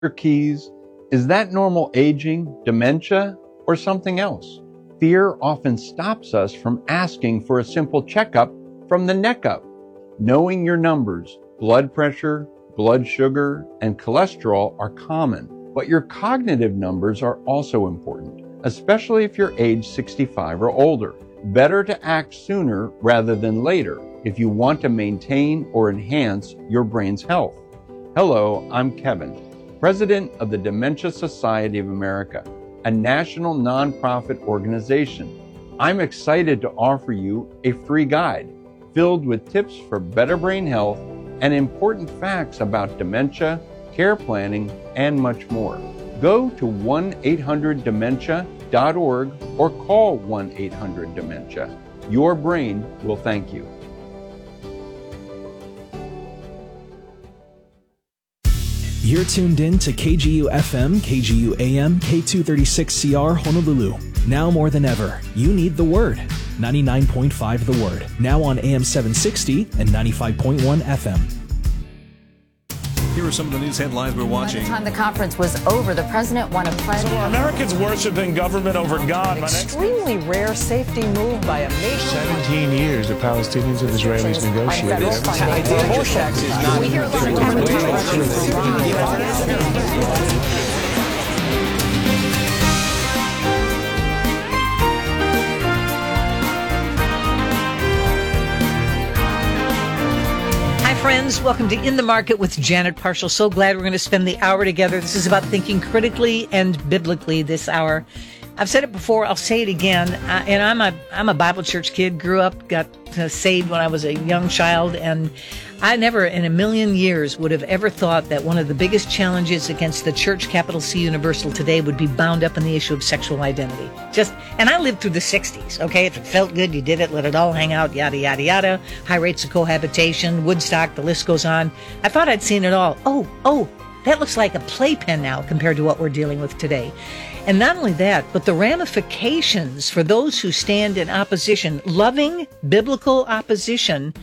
your keys. Is that normal aging, dementia, or something else? Fear often stops us from asking for a simple checkup from the neck up. Knowing your numbers, blood pressure, blood sugar, and cholesterol are common, but your cognitive numbers are also important, especially if you're age 65 or older. Better to act sooner rather than later if you want to maintain or enhance your brain's health. Hello, I'm Kevin, President of the Dementia Society of America, a national nonprofit organization. I'm excited to offer you a free guide filled with tips for better brain health and important facts about dementia, care planning, and much more. Go to 1-800-DEMENTIA.org or call 1-800-DEMENTIA. Your brain will thank you. You're tuned in to KGU FM, KGU AM, K236CR Honolulu. Now more than ever, you need the Word. 99.5 The Word. Now on AM 760 and 95.1 FM. Here are some of the news headlines we're watching. By the time the conference was over, the president won a pledge. So are Americans worshiping government over God? An extremely rare safety move by a nation. 17 years the Palestinians and Israelis negotiated. We hear a lot of friends, welcome to In the Market with Janet Parshall. So glad we're going to spend the hour together. This is about thinking critically and biblically this hour. I've said it before, I'll say it again. And I'm a Bible church kid, grew up, got saved when I was a young child, and I never in a million years would have ever thought that one of the biggest challenges against the church, capital C Universal today, would be bound up in the issue of sexual identity. And I lived through the 60s, okay? If it felt good, you did it, let it all hang out, yada, yada, yada. High rates of cohabitation, Woodstock, the list goes on. I thought I'd seen it all. Oh, that looks like a playpen now compared to what we're dealing with today. And not only that, but the ramifications for those who stand in opposition, loving biblical opposition,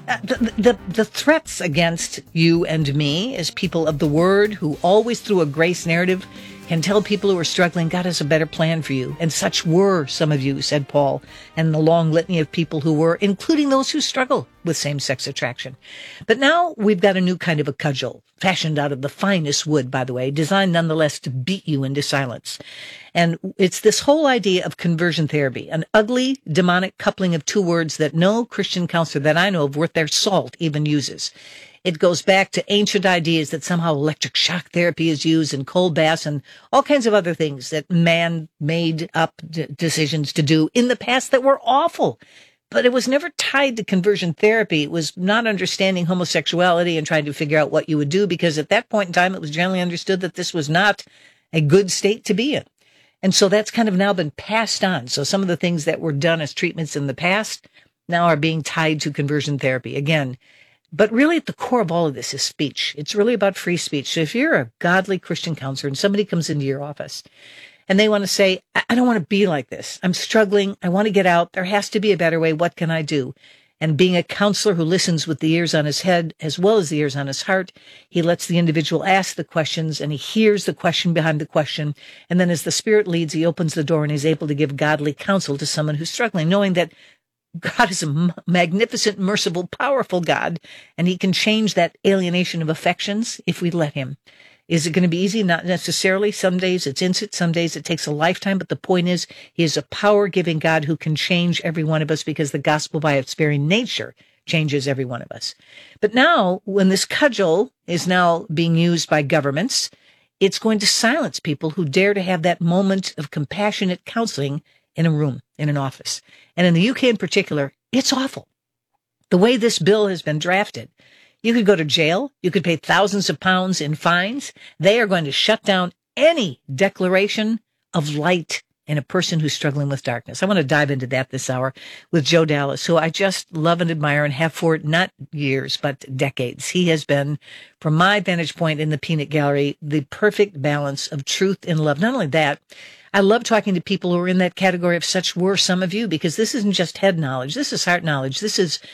the threats against you and me as people of the Word who always through a grace narrative can tell people who are struggling, God has a better plan for you. And such were some of you, said Paul, and the long litany of people who were, including those who struggle with same-sex attraction. But now we've got a new kind of a cudgel, fashioned out of the finest wood, by the way, designed nonetheless to beat you into silence. And it's this whole idea of conversion therapy, an ugly, demonic coupling of two words that no Christian counselor that I know of worth their salt even uses. It goes back to ancient ideas that somehow electric shock therapy is used and cold baths and all kinds of other things that man made up decisions to do in the past that were awful. But it was never tied to conversion therapy. It was not understanding homosexuality and trying to figure out what you would do, because at that point in time, it was generally understood that this was not a good state to be in. And so that's kind of now been passed on. So some of the things that were done as treatments in the past now are being tied to conversion therapy again. But really at the core of all of this is speech. It's really about free speech. So if you're a godly Christian counselor and somebody comes into your office and they want to say, I don't want to be like this. I'm struggling. I want to get out. There has to be a better way. What can I do? And being a counselor who listens with the ears on his head as well as the ears on his heart, he lets the individual ask the questions and he hears the question behind the question. And then as the Spirit leads, he opens the door and is able to give godly counsel to someone who's struggling, knowing that God is a magnificent, merciful, powerful God, and he can change that alienation of affections if we let him. Is it going to be easy? Not necessarily. Some days it's instant. Some days it takes a lifetime. But the point is, he is a power-giving God who can change every one of us, because the gospel by its very nature changes every one of us. But now, when this cudgel is now being used by governments, it's going to silence people who dare to have that moment of compassionate counseling in a room, in an office. And in the UK in particular, it's awful. The way this bill has been drafted, you could go to jail. You could pay thousands of pounds in fines. They are going to shut down any declaration of light in a person who's struggling with darkness. I want to dive into that this hour with Joe Dallas, who I just love and admire and have for not years, but decades. He has been, from my vantage point in the peanut gallery, the perfect balance of truth and love. Not only that, I love talking to people who are in that category of such were some of you, because this isn't just head knowledge. This is heart knowledge. This is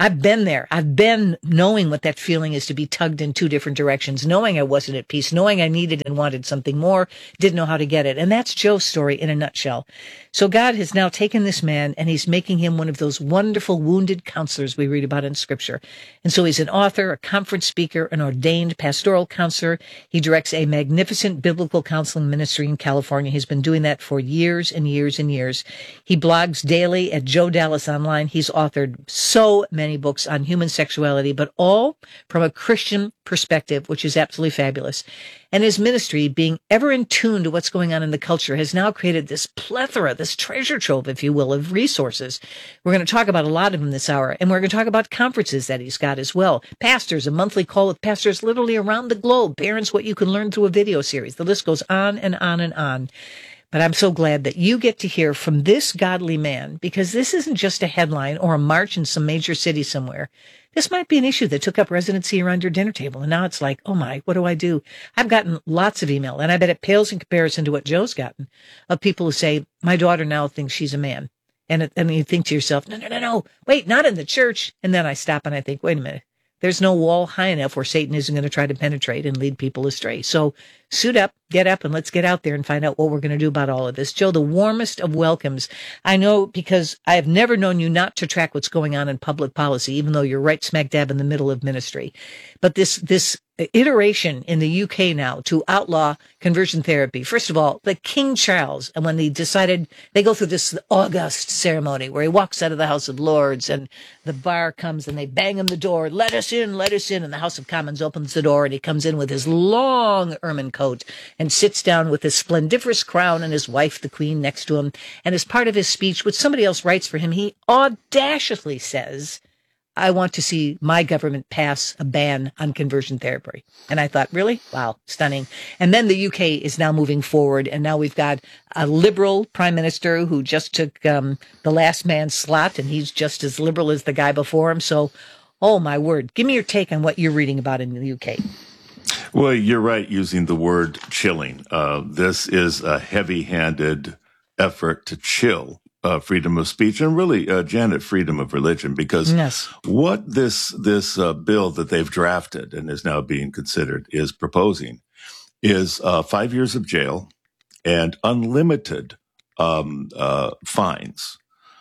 I've been there. I've been knowing what that feeling is to be tugged in two different directions, knowing I wasn't at peace, knowing I needed and wanted something more, didn't know how to get it. And that's Joe's story in a nutshell. So God has now taken this man and he's making him one of those wonderful wounded counselors we read about in Scripture. And so he's an author, a conference speaker, an ordained pastoral counselor. He directs a magnificent biblical counseling ministry in California. He's been doing that for years and years and years. He blogs daily at Joe Dallas Online. He's authored so many books on human sexuality, but all from a Christian perspective, which is absolutely fabulous. And his ministry, being ever in tune to what's going on in the culture, has now created this plethora, this treasure trove, if you will, of resources. We're going to talk about a lot of them this hour, and we're going to talk about conferences that he's got as well. Pastors, a monthly call with pastors literally around the globe. Parents, what you can learn through a video series. The list goes on and on and on. But I'm so glad that you get to hear from this godly man, because this isn't just a headline or a march in some major city somewhere. This might be an issue that took up residency around your dinner table. And now it's like, oh my, what do I do? I've gotten lots of email, and I bet it pales in comparison to what Joe's gotten, of people who say, my daughter now thinks she's a man. And you think to yourself, no, wait, not in the church. And then I stop and I think, wait a minute. There's no wall high enough where Satan isn't going to try to penetrate and lead people astray. So suit up, get up, and let's get out there and find out what we're going to do about all of this. Joe, the warmest of welcomes. I know, because I have never known you not to track what's going on in public policy, even though you're right smack dab in the middle of ministry. But this iteration in the UK now to outlaw conversion therapy. First of all, the King Charles, and when they decided, they go through this august ceremony where he walks out of the House of Lords and the bar comes and they bang on the door, let us in. And the House of Commons opens the door and he comes in with his long ermine coat and sits down with his splendiferous crown and his wife, the Queen, next to him. And as part of his speech, which somebody else writes for him, he audaciously says, I want to see my government pass a ban on conversion therapy. And I thought, really? Wow, stunning. And then the UK is now moving forward. And now we've got a liberal prime minister who just took the last man's slot, and he's just as liberal as the guy before him. So, oh my word, give me your take on what you're reading about in the UK. Well, you're right using the word chilling. This is a heavy-handed effort to chill freedom of speech and really, Janet, freedom of religion, because yes. What this bill that they've drafted and is now being considered is proposing is 5 years of jail and unlimited fines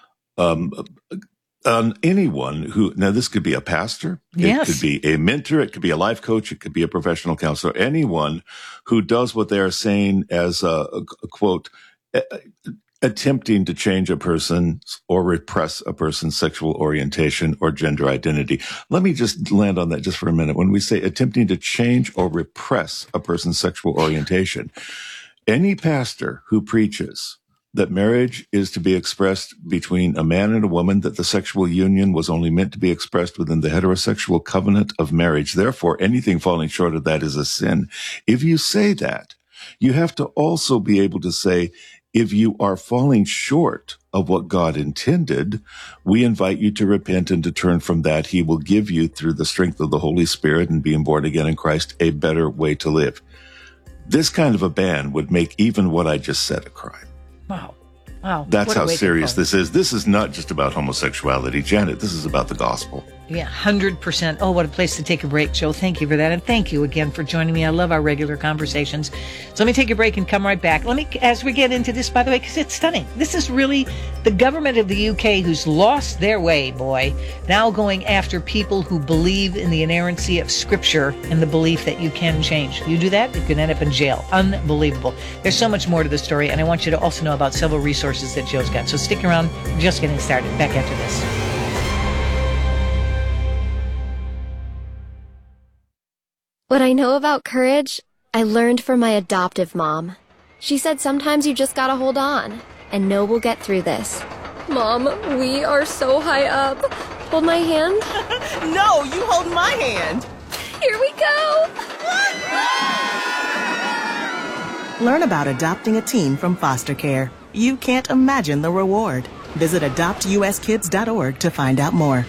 on anyone who, now this could be a pastor, yes. It could be a mentor, it could be a life coach, it could be a professional counselor, anyone who does what they are saying as a quote, attempting to change a person's or repress a person's sexual orientation or gender identity. Let me just land on that just for a minute. When we say attempting to change or repress a person's sexual orientation, any pastor who preaches that marriage is to be expressed between a man and a woman, that the sexual union was only meant to be expressed within the heterosexual covenant of marriage, therefore anything falling short of that is a sin. If you say that, you have to also be able to say, if you are falling short of what God intended, we invite you to repent and to turn from that. He will give you, through the strength of the Holy Spirit and being born again in Christ, a better way to live. This kind of a ban would make even what I just said a crime. Wow. That's how serious this is. This is not just about homosexuality, Janet. This is about the gospel. Yeah, 100%. Oh, what a place to take a break, Joe. Thank you for that. And thank you again for joining me. I love our regular conversations. So let me take a break and come right back. As we get into this, by the way, because it's stunning. This is really the government of the UK who's lost their way, boy, now going after people who believe in the inerrancy of Scripture and the belief that you can change. You do that, you can end up in jail. Unbelievable. There's so much more to the story, and I want you to also know about several resources that Joe's got. So stick around. We're just getting started. Back after this. What I know about courage, I learned from my adoptive mom. She said sometimes you just gotta hold on, and know we'll get through this. Mom, we are so high up. Hold my hand. No, you hold my hand. Here we go. Learn about adopting a teen from foster care. You can't imagine the reward. Visit adoptuskids.org to find out more.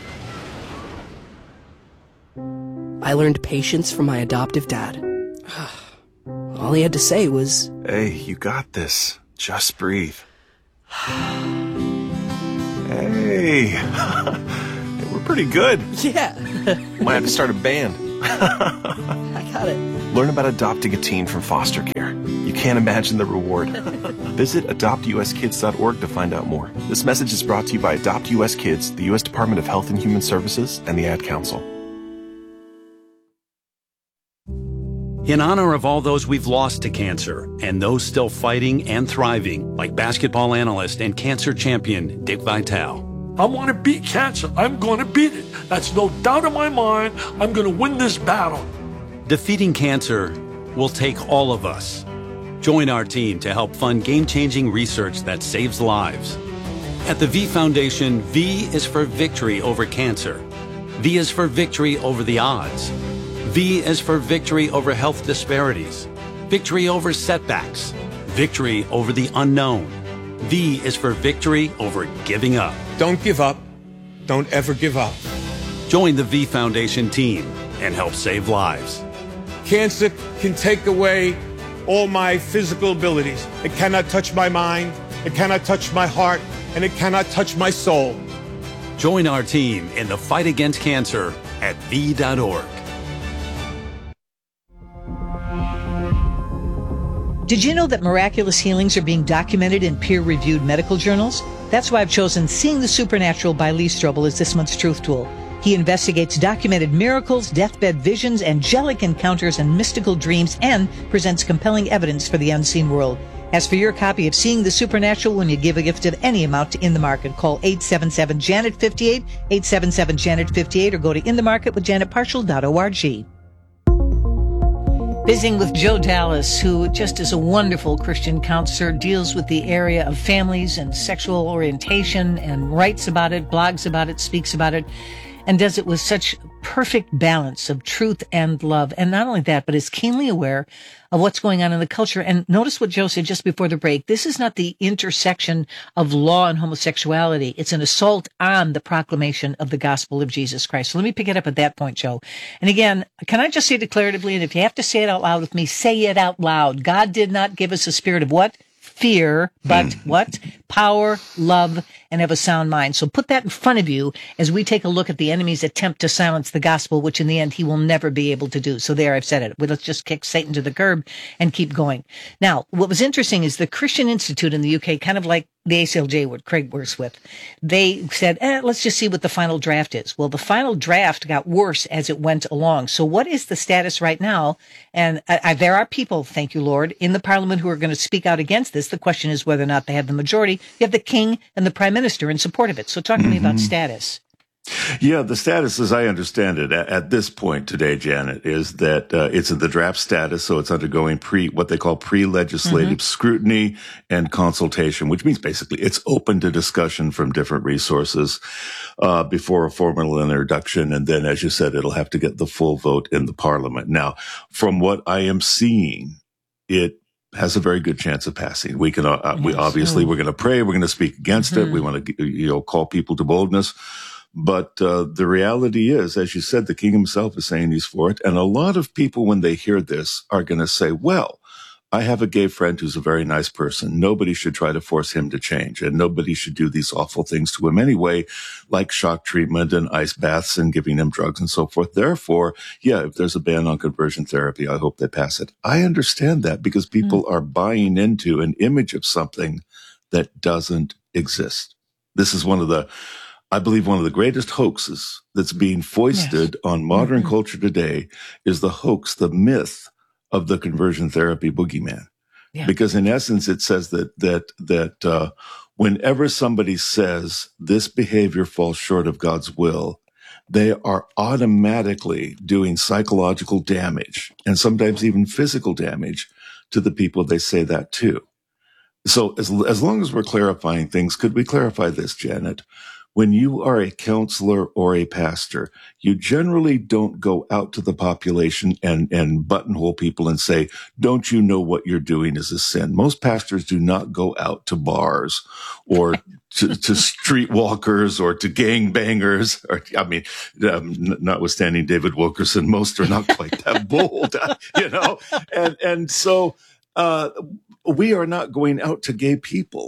I learned patience from my adoptive dad. All he had to say was, "Hey, you got this. Just breathe." Hey, we're pretty good. Yeah. Might have to start a band. I got it. Learn about adopting a teen from foster care. You can't imagine the reward. Visit adoptuskids.org to find out more. This message is brought to you by Adopt US Kids, the U.S. Department of Health and Human Services, and the Ad Council. In honor of all those we've lost to cancer and those still fighting and thriving, like basketball analyst and cancer champion Dick Vitale. I want to beat cancer. I'm going to beat it. That's no doubt in my mind. I'm going to win this battle. Defeating cancer will take all of us. Join our team to help fund game-changing research that saves lives. At the V Foundation, V is for victory over cancer. V is for victory over the odds. V is for victory over health disparities, victory over setbacks, victory over the unknown. V is for victory over giving up. Don't give up. Don't ever give up. Join the V Foundation team and help save lives. Cancer can take away all my physical abilities. It cannot touch my mind, it cannot touch my heart, and it cannot touch my soul. Join our team in the fight against cancer at V.org. Did you know that miraculous healings are being documented in peer-reviewed medical journals? That's why I've chosen Seeing the Supernatural by Lee Strobel as this month's Truth Tool. He investigates documented miracles, deathbed visions, angelic encounters, and mystical dreams, and presents compelling evidence for the unseen world. As for your copy of Seeing the Supernatural when you give a gift of any amount to In the Market, call 877-JANET-58, 877-JANET-58, or go to inthemarketwithjanetparshall.org. Visiting with Joe Dallas, who just is a wonderful Christian counselor, deals with the area of families and sexual orientation and writes about it, blogs about it, speaks about it, and does it with such perfect balance of truth and love. And not only that, but is keenly aware of what's going on in the culture. And notice what Joe said just before the break. This is not the intersection of law and homosexuality. It's an assault on the proclamation of the gospel of Jesus Christ. So let me pick it up at that point, Joe. And again, can I just say declaratively, and if you have to say it out loud with me, say it out loud. God did not give us a spirit of what? Fear, but what? Power, love, and have a sound mind. So put that in front of you as we take a look at the enemy's attempt to silence the gospel, which in the end he will never be able to do. So there, I've said it. Well, let's just kick Satan to the curb and keep going. Now, what was interesting is the Christian Institute in the UK, kind of like the ACLJ, what Craig works with, they said, let's just see what the final draft is. Well, the final draft got worse as it went along. So what is the status right now? And there are people, thank you, Lord, in the parliament who are going to speak out against this. The question is whether or not they have the majority. You have the king and the prime minister in support of it. So talk to me about status. Yeah, the status, as I understand it, at this point today, Janet, is that it's in the draft status, so it's undergoing what they call pre-legislative scrutiny and consultation, which means basically it's open to discussion from different resources before a formal introduction, and then, as you said, it'll have to get the full vote in the parliament. Now, from what I am seeing, it has a very good chance of passing. We can, we're going to pray, we're going to speak against it, we want to, call people to boldness. But the reality is, as you said, the king himself is saying he's for it. And a lot of people, when they hear this, are going to say, well, I have a gay friend who's a very nice person. Nobody should try to force him to change. And nobody should do these awful things to him anyway, like shock treatment and ice baths and giving him drugs and so forth. Therefore, yeah, if there's a ban on conversion therapy, I hope they pass it. I understand that because people are buying into an image of something that doesn't exist. This is one of the greatest hoaxes that's being foisted on modern culture today is the hoax, the myth of the conversion therapy boogeyman. Yeah. Because in essence, it says that whenever somebody says this behavior falls short of God's will, they are automatically doing psychological damage and sometimes even physical damage to the people they say that to. So as long as we're clarifying things, could we clarify this, Janet? When you are a counselor or a pastor, you generally don't go out to the population and buttonhole people and say, don't you know what you're doing is a sin? Most pastors do not go out to bars or to streetwalkers or to gangbangers. Or, notwithstanding David Wilkerson, most are not quite that bold, And so we are not going out to gay people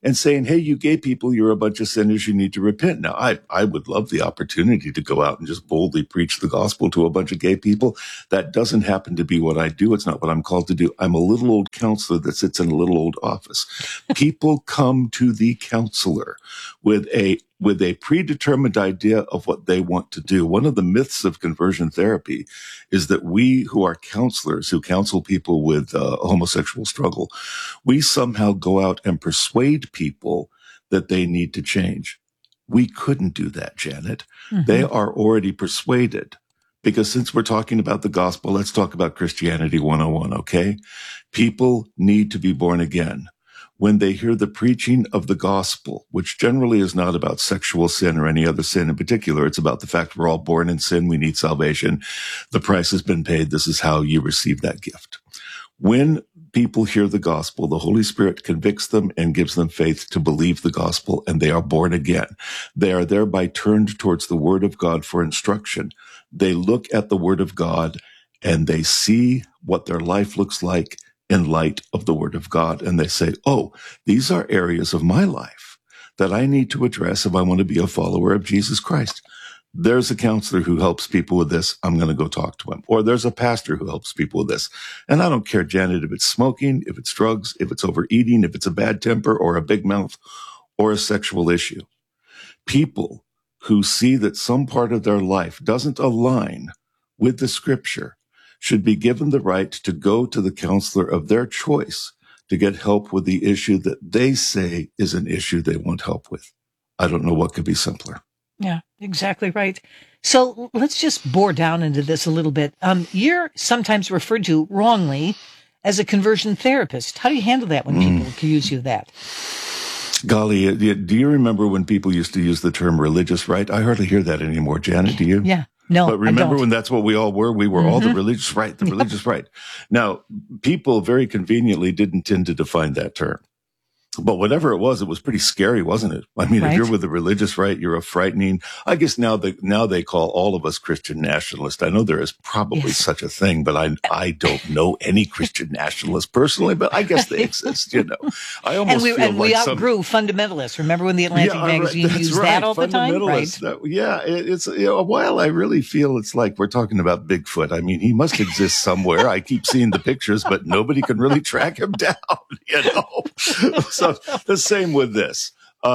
and saying, hey, you gay people, you're a bunch of sinners, you need to repent. Now, I would love the opportunity to go out and just boldly preach the gospel to a bunch of gay people. That doesn't happen to be what I do. It's not what I'm called to do. I'm a little old counselor that sits in a little old office. People come to the counselor with a predetermined idea of what they want to do. One of the myths of conversion therapy is that we who are counselors, who counsel people with homosexual struggle, we somehow go out and persuade people that they need to change. We couldn't do that, Janet. Mm-hmm. They are already persuaded. Because since we're talking about the gospel, let's talk about Christianity 101, okay? People need to be born again. When they hear the preaching of the gospel, which generally is not about sexual sin or any other sin in particular, it's about the fact we're all born in sin, we need salvation, the price has been paid, this is how you receive that gift. When people hear the gospel, the Holy Spirit convicts them and gives them faith to believe the gospel, and they are born again. They are thereby turned towards the Word of God for instruction. They look at the Word of God and they see what their life looks like in light of the Word of God. And they say, oh, these are areas of my life that I need to address if I want to be a follower of Jesus Christ. There's a counselor who helps people with this. I'm going to go talk to him. Or there's a pastor who helps people with this. And I don't care, Janet, if it's smoking, if it's drugs, if it's overeating, if it's a bad temper or a big mouth or a sexual issue. People who see that some part of their life doesn't align with the scripture should be given the right to go to the counselor of their choice to get help with the issue that they say is an issue they want help with. I don't know what could be simpler. Yeah, exactly right. So let's just bore down into this a little bit. You're sometimes referred to wrongly as a conversion therapist. How do you handle that when people accuse you of that? Golly, do you remember when people used to use the term religious right? I hardly hear that anymore. Janet, do you? Yeah. No, but remember when that's what we all were? We were all the religious right, the religious right. Now, people very conveniently didn't tend to define that term. But whatever it was pretty scary, wasn't it? I mean, if you're with the religious right, you're a frightening. I guess now they call all of us Christian nationalists. I know there is probably such a thing, but I don't know any Christian nationalists personally, but I guess they exist, you know. I almost feel like we outgrew fundamentalists. Remember when the Atlantic magazine used that all the time? Right. It's a while I really feel it's like we're talking about Bigfoot. I mean, he must exist somewhere. I keep seeing the pictures, but nobody can really track him down, you know. So the same with this.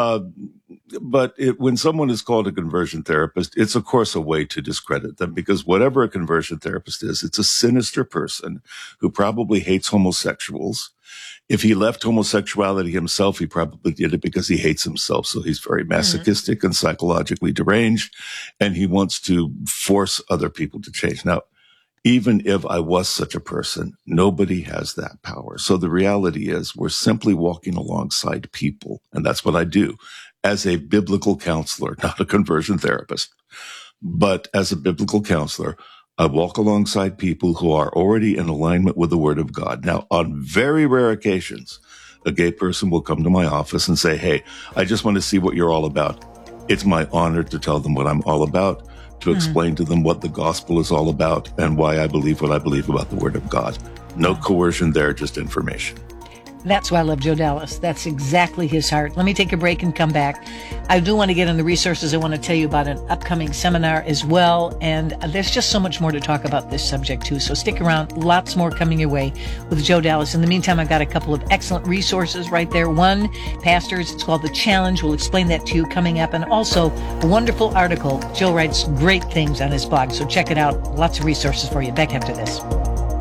But when someone is called a conversion therapist, it's of course a way to discredit them, because whatever a conversion therapist is, it's a sinister person who probably hates homosexuals. If he left homosexuality himself, he probably did it because he hates himself. So he's very masochistic and psychologically deranged, and he wants to force other people to change. Now, even if I was such a person, nobody has that power. So the reality is we're simply walking alongside people. And that's what I do as a biblical counselor, not a conversion therapist. But as a biblical counselor, I walk alongside people who are already in alignment with the Word of God. Now, on very rare occasions, a gay person will come to my office and say, hey, I just want to see what you're all about. It's my honor to tell them what I'm all about, to explain to them what the gospel is all about and why I believe what I believe about the Word of God. No coercion there, just information. That's why I love Joe Dallas. That's exactly his heart. Let me take a break and come back. I do want to get on the resources. I want to tell you about an upcoming seminar as well. And there's just so much more to talk about this subject too. So stick around. Lots more coming your way with Joe Dallas. In the meantime, I've got a couple of excellent resources right there. One, Pastors, it's called The Challenge. We'll explain that to you coming up. And also a wonderful article. Joe writes great things on his blog. So check it out. Lots of resources for you. Back after this.